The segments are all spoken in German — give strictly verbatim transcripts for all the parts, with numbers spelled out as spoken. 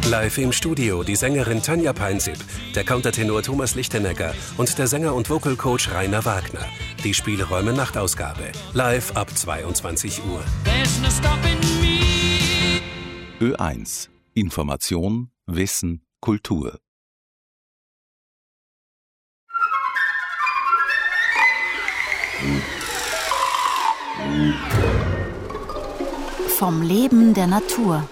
Live im Studio die Sängerin Tanja Peinsipp, der Countertenor Thomas Lichtenegger und der Sänger und Vocal Coach Rainer Wagner. Die Spielräume Nachtausgabe. Live ab zweiundzwanzig Uhr. Ö eins. Information, Wissen, Kultur. Vom Leben der Natur.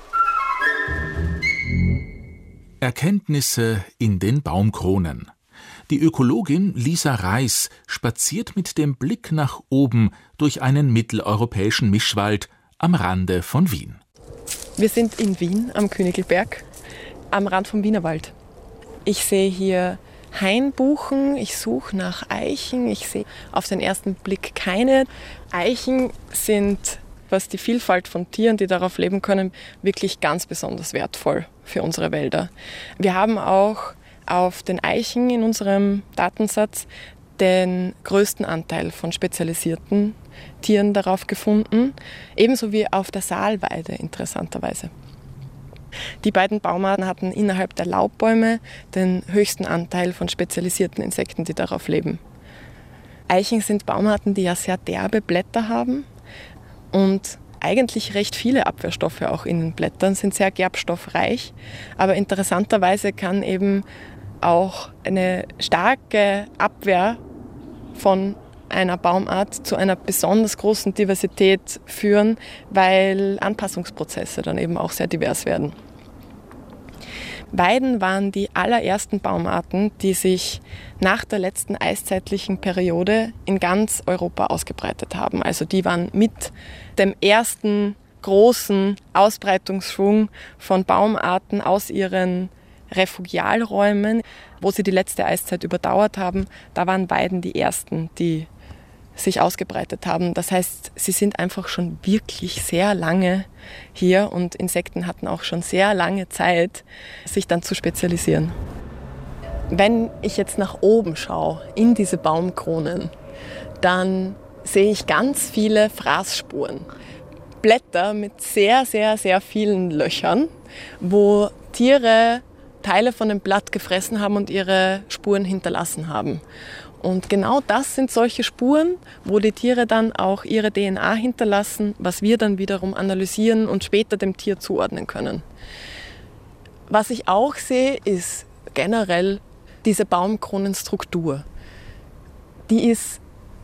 Erkenntnisse in den Baumkronen. Die Ökologin Lisa Reis spaziert mit dem Blick nach oben durch einen mitteleuropäischen Mischwald am Rande von Wien. Wir sind in Wien am Königelberg, am Rand vom Wienerwald. Ich sehe hier Hainbuchen, ich suche nach Eichen, ich sehe auf den ersten Blick keine. Eichen sind, was die Vielfalt von Tieren, die darauf leben können, wirklich ganz besonders wertvoll für unsere Wälder. Wir haben auch auf den Eichen in unserem Datensatz den größten Anteil von spezialisierten Tieren darauf gefunden, ebenso wie auf der Saalweide interessanterweise. Die beiden Baumarten hatten innerhalb der Laubbäume den höchsten Anteil von spezialisierten Insekten, die darauf leben. Eichen sind Baumarten, die ja sehr derbe Blätter haben und eigentlich recht viele Abwehrstoffe auch in den Blättern, sind sehr gerbstoffreich. Aber interessanterweise kann eben auch eine starke Abwehr von einer Baumart zu einer besonders großen Diversität führen, weil Anpassungsprozesse dann eben auch sehr divers werden. Weiden waren die allerersten Baumarten, die sich nach der letzten eiszeitlichen Periode in ganz Europa ausgebreitet haben. Also die waren mit dem ersten großen Ausbreitungsschwung von Baumarten aus ihren Refugialräumen, wo sie die letzte Eiszeit überdauert haben. Da waren Weiden die ersten, die sich ausgebreitet haben. Das heißt, sie sind einfach schon wirklich sehr lange hier und Insekten hatten auch schon sehr lange Zeit, sich dann zu spezialisieren. Wenn ich jetzt nach oben schaue, in diese Baumkronen, dann sehe ich ganz viele Fraßspuren. Blätter mit sehr, sehr, sehr vielen Löchern, wo Tiere Teile von dem Blatt gefressen haben und ihre Spuren hinterlassen haben. Und genau das sind solche Spuren, wo die Tiere dann auch ihre D N A hinterlassen, was wir dann wiederum analysieren und später dem Tier zuordnen können. Was ich auch sehe, ist generell diese Baumkronenstruktur. Die ist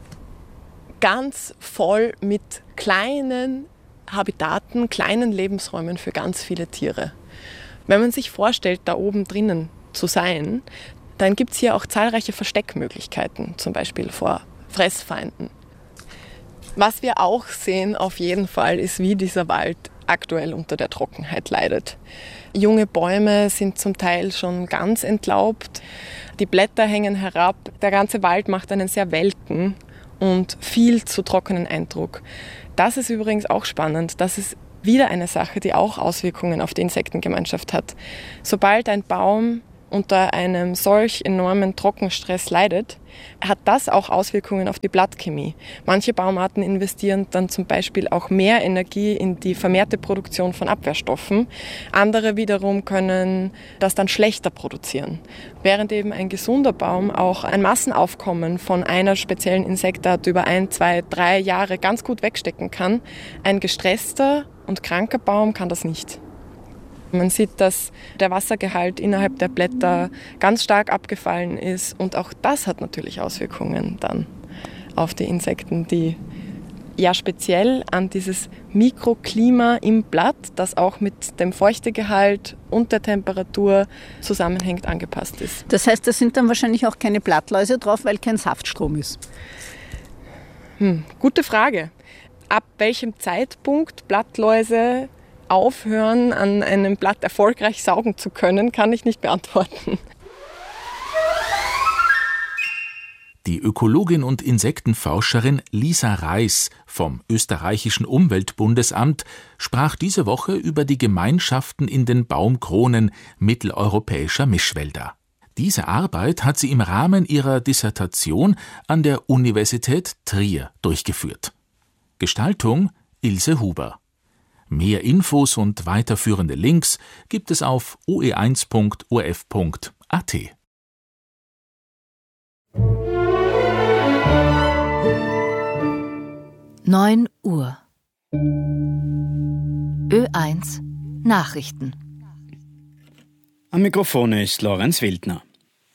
ganz voll mit kleinen Habitaten, kleinen Lebensräumen für ganz viele Tiere. Wenn man sich vorstellt, da oben drinnen zu sein, dann gibt es hier auch zahlreiche Versteckmöglichkeiten, zum Beispiel vor Fressfeinden. Was wir auch sehen auf jeden Fall, ist, wie dieser Wald aktuell unter der Trockenheit leidet. Junge Bäume sind zum Teil schon ganz entlaubt, die Blätter hängen herab, der ganze Wald macht einen sehr welken und viel zu trockenen Eindruck. Das ist übrigens auch spannend, das ist wieder eine Sache, die auch Auswirkungen auf die Insektengemeinschaft hat. Sobald ein Baum unter einem solch enormen Trockenstress leidet, hat das auch Auswirkungen auf die Blattchemie. Manche Baumarten investieren dann zum Beispiel auch mehr Energie in die vermehrte Produktion von Abwehrstoffen. Andere wiederum können das dann schlechter produzieren. Während eben ein gesunder Baum auch ein Massenaufkommen von einer speziellen Insektart über ein, zwei, drei Jahre ganz gut wegstecken kann, ein gestresster und kranker Baum kann das nicht. Man sieht, dass der Wassergehalt innerhalb der Blätter ganz stark abgefallen ist und auch das hat natürlich Auswirkungen dann auf die Insekten, die ja speziell an dieses Mikroklima im Blatt, das auch mit dem Feuchtegehalt und der Temperatur zusammenhängt, angepasst ist. Das heißt, da sind dann wahrscheinlich auch keine Blattläuse drauf, weil kein Saftstrom ist? Hm, gute Frage. Ab welchem Zeitpunkt Blattläuse aufhören, an einem Blatt erfolgreich saugen zu können, kann ich nicht beantworten. Die Ökologin und Insektenforscherin Lisa Reis vom österreichischen Umweltbundesamt sprach diese Woche über die Gemeinschaften in den Baumkronen mitteleuropäischer Mischwälder. Diese Arbeit hat sie im Rahmen ihrer Dissertation an der Universität Trier durchgeführt. Gestaltung Ilse Huber. Mehr Infos und weiterführende Links gibt es auf o e eins punkt o r f punkt a t. neun Uhr. Ö eins Nachrichten. Am Mikrofon ist Lorenz Wildner.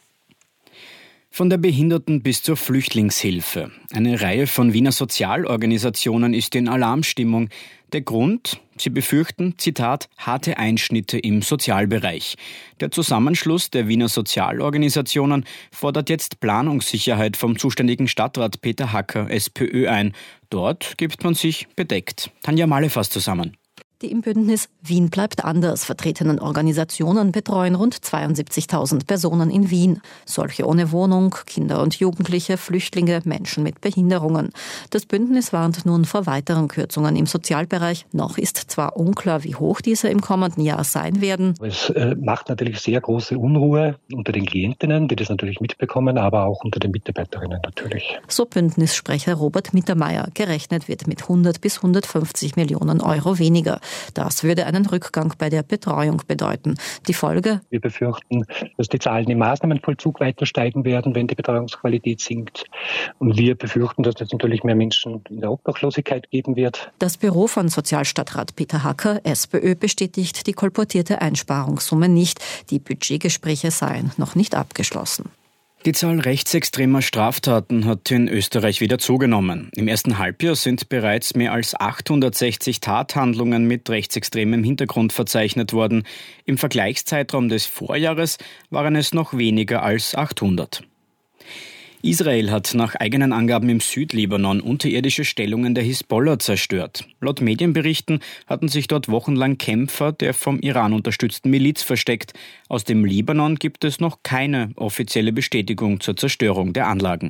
Von der Behinderten- bis zur Flüchtlingshilfe. Eine Reihe von Wiener Sozialorganisationen ist in Alarmstimmung. Der Grund? Sie befürchten, Zitat, harte Einschnitte im Sozialbereich. Der Zusammenschluss der Wiener Sozialorganisationen fordert jetzt Planungssicherheit vom zuständigen Stadtrat Peter Hacker, SPÖ, ein. Dort gibt man sich bedeckt. Tanja Malle fasst zusammen. Die im Bündnis Wien bleibt anders vertretenen Organisationen betreuen rund zweiundsiebzigtausend Personen in Wien. Solche ohne Wohnung, Kinder und Jugendliche, Flüchtlinge, Menschen mit Behinderungen. Das Bündnis warnt nun vor weiteren Kürzungen im Sozialbereich. Noch ist zwar unklar, wie hoch diese im kommenden Jahr sein werden. Es äh, macht natürlich sehr große Unruhe unter den Klientinnen, die das natürlich mitbekommen, aber auch unter den Mitarbeiterinnen natürlich. So Bündnissprecher Robert Mittermeier. Gerechnet wird mit hundert bis hundertfünfzig Millionen Euro weniger. Das würde einen Rückgang bei der Betreuung bedeuten. Die Folge? Wir befürchten, dass die Zahlen im Maßnahmenvollzug weiter steigen werden, wenn die Betreuungsqualität sinkt. Und wir befürchten, dass es natürlich mehr Menschen in der Obdachlosigkeit geben wird. Das Büro von Sozialstadtrat Peter Hacker, SPÖ, bestätigt die kolportierte Einsparungssumme nicht. Die Budgetgespräche seien noch nicht abgeschlossen. Die Zahl rechtsextremer Straftaten hat in Österreich wieder zugenommen. Im ersten Halbjahr sind bereits mehr als achthundertsechzig Tathandlungen mit rechtsextremem Hintergrund verzeichnet worden. Im Vergleichszeitraum des Vorjahres waren es noch weniger als achthundert. Israel hat nach eigenen Angaben im Südlibanon unterirdische Stellungen der Hisbollah zerstört. Laut Medienberichten hatten sich dort wochenlang Kämpfer der vom Iran unterstützten Miliz versteckt. Aus dem Libanon gibt es noch keine offizielle Bestätigung zur Zerstörung der Anlagen.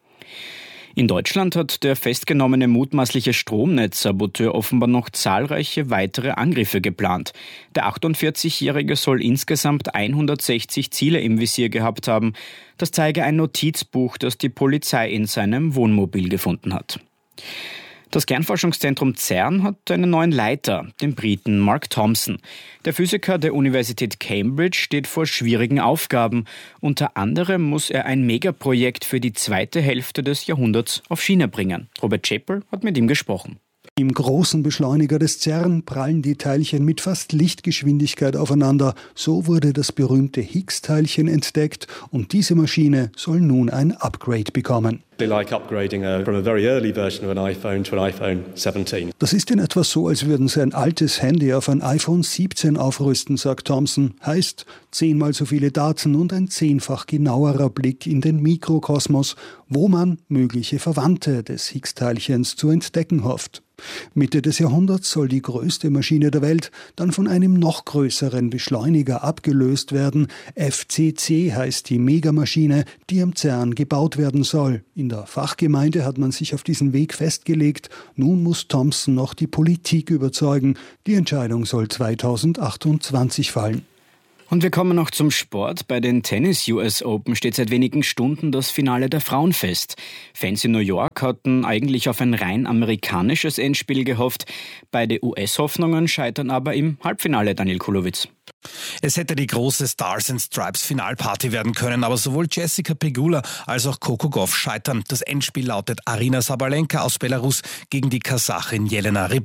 In Deutschland hat der festgenommene mutmaßliche Stromnetzsaboteur offenbar noch zahlreiche weitere Angriffe geplant. Der achtundvierzigjährige soll insgesamt hundertsechzig Ziele im Visier gehabt haben. Das zeige ein Notizbuch, das die Polizei in seinem Wohnmobil gefunden hat. Das Kernforschungszentrum CERN hat einen neuen Leiter, den Briten Mark Thompson. Der Physiker der Universität Cambridge steht vor schwierigen Aufgaben. Unter anderem muss er ein Megaprojekt für die zweite Hälfte des Jahrhunderts auf Schiene bringen. Robert Chappell hat mit ihm gesprochen. Im großen Beschleuniger des CERN prallen die Teilchen mit fast Lichtgeschwindigkeit aufeinander. So wurde das berühmte Higgs-Teilchen entdeckt und diese Maschine soll nun ein Upgrade bekommen. Like upgrading a, from a very early version of an iPhone to an iPhone seventeen. Das ist in etwa so, als würden Sie ein altes Handy auf ein iPhone siebzehn aufrüsten, sagt Thompson. Heißt, zehnmal so viele Daten und ein zehnfach genauerer Blick in den Mikrokosmos, wo man mögliche Verwandte des Higgs-Teilchens zu entdecken hofft. Mitte des Jahrhunderts soll die größte Maschine der Welt dann von einem noch größeren Beschleuniger abgelöst werden. F C C heißt die Megamaschine, die am CERN gebaut werden soll. In der Fachgemeinde hat man sich auf diesen Weg festgelegt. Nun muss Thompson noch die Politik überzeugen. Die Entscheidung soll zweitausendachtundzwanzig fallen. Und wir kommen noch zum Sport. Bei den Tennis-U S Open steht seit wenigen Stunden das Finale der Frauen fest. Fans in New York hatten eigentlich auf ein rein amerikanisches Endspiel gehofft. Beide U S-Hoffnungen scheitern aber im Halbfinale, Daniel Kulowitz. Es hätte die große Stars and Stripes Finalparty werden können, aber sowohl Jessica Pegula als auch Coco Gauff scheitern. Das Endspiel lautet Aryna Sabalenka aus Belarus gegen die Kasachin Jelena Rybakina.